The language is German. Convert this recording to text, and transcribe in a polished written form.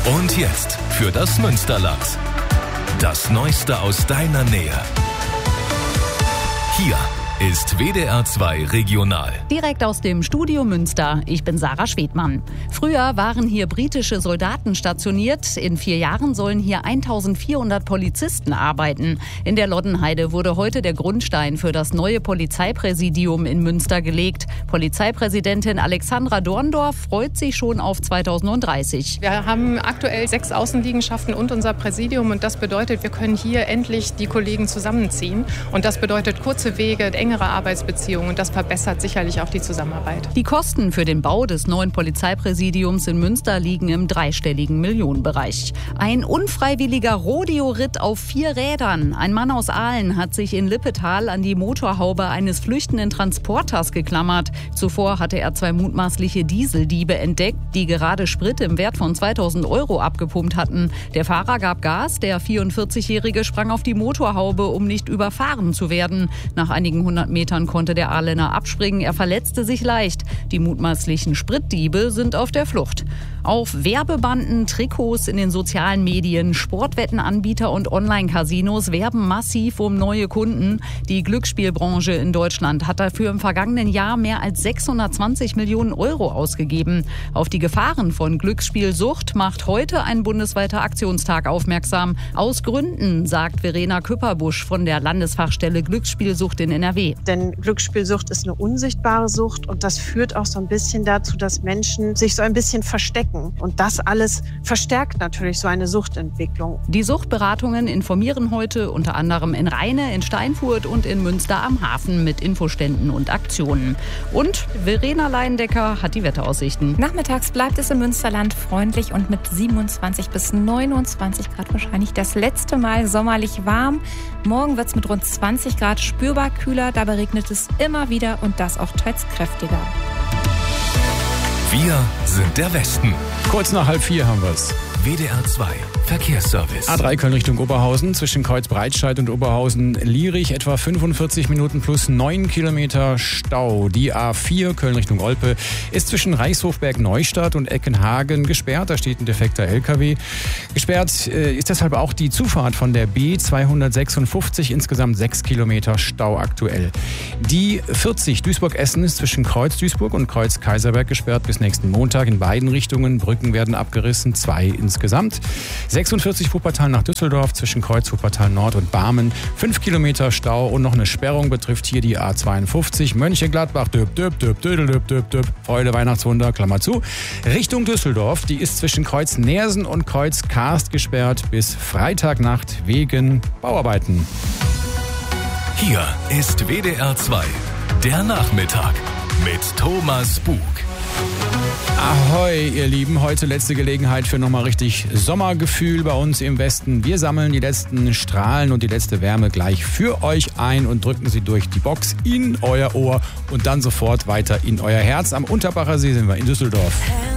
Und jetzt für das Münsterland. Das Neueste aus deiner Nähe. Hier ist WDR 2 Regional. Direkt aus dem Studio Münster. Ich bin Sarah Schwedmann. Früher waren hier britische Soldaten stationiert. In 4 Jahren sollen hier 1400 Polizisten arbeiten. In der Loddenheide wurde heute der Grundstein für das neue Polizeipräsidium in Münster gelegt. Polizeipräsidentin Alexandra Dorndorf freut sich schon auf 2030. Wir haben aktuell 6 Außenliegenschaften und unser Präsidium. Und das bedeutet, wir können hier endlich die Kollegen zusammenziehen. Und das bedeutet kurze Wege, engere Arbeitsbeziehungen, und das verbessert sicherlich auch die Zusammenarbeit. Die Kosten für den Bau des neuen Polizeipräsidiums in Münster liegen im dreistelligen Millionenbereich. Ein unfreiwilliger Rodeo-Ritt auf 4 Rädern. Ein Mann aus Aalen hat sich in Lippetal an die Motorhaube eines flüchtenden Transporters geklammert. Zuvor hatte er 2 mutmaßliche Dieseldiebe entdeckt, die gerade Sprit im Wert von 2000 € abgepumpt hatten. Der Fahrer gab Gas, der 44-Jährige sprang auf die Motorhaube, um nicht überfahren zu werden. Nach einigen 100 Metern konnte der Aalener abspringen. Er verletzte sich leicht. Die mutmaßlichen Spritdiebe sind auf der Flucht. Auf Werbebanden, Trikots in den sozialen Medien, Sportwettenanbieter und Online-Casinos werben massiv um neue Kunden. Die Glücksspielbranche in Deutschland hat dafür im vergangenen Jahr mehr als 620 Millionen € ausgegeben. Auf die Gefahren von Glücksspielsucht macht heute ein bundesweiter Aktionstag aufmerksam. Aus Gründen, sagt Verena Küpperbusch von der Landesfachstelle Glücksspielsucht in NRW. Denn Glücksspielsucht ist eine unsichtbare Sucht und das führt auch so ein bisschen dazu, dass Menschen sich so ein bisschen verstecken. Und das alles verstärkt natürlich so eine Suchtentwicklung. Die Suchtberatungen informieren heute unter anderem in Rheine, in Steinfurt und in Münster am Hafen mit Infoständen und Aktionen. Und Verena Leindecker hat die Wetteraussichten. Nachmittags bleibt es im Münsterland freundlich und mit 27 bis 29 Grad wahrscheinlich das letzte Mal sommerlich warm. Morgen wird es mit rund 20 Grad spürbar kühler. Dabei regnet es immer wieder und das auch teils kräftiger. Wir sind der Westen. Kurz nach 3:30 haben wir es. WDR 2 Verkehrsservice. A3 Köln Richtung Oberhausen, zwischen Kreuz-Breitscheid und Oberhausen-Lierich etwa 45 Minuten plus 9 Kilometer Stau. Die A4 Köln Richtung Olpe ist zwischen Reichshofberg-Neustadt und Eckenhagen gesperrt. Da steht ein defekter LKW. Gesperrt ist deshalb auch die Zufahrt von der B256, insgesamt 6 Kilometer Stau aktuell. Die 40 Duisburg-Essen ist zwischen Kreuz-Duisburg und Kreuz-Kaiserberg gesperrt bis nächsten Montag in beiden Richtungen. Brücken werden abgerissen, 2 insgesamt. 46 Wuppertal nach Düsseldorf zwischen Kreuz Wuppertal Nord und Barmen. 5 Kilometer Stau und noch eine Sperrung betrifft hier die A52 Mönchengladbach. Freude Weihnachtswunder, Klammer zu. Richtung Düsseldorf, die ist zwischen Kreuz Neersen und Kreuz Karst gesperrt bis Freitagnacht wegen Bauarbeiten. Hier ist WDR 2, der Nachmittag mit Thomas Bug. Ahoi, ihr Lieben. Heute letzte Gelegenheit für nochmal richtig Sommergefühl bei uns im Westen. Wir sammeln die letzten Strahlen und die letzte Wärme gleich für euch ein und drücken sie durch die Box in euer Ohr und dann sofort weiter in euer Herz. Am Unterbacher See sind wir in Düsseldorf.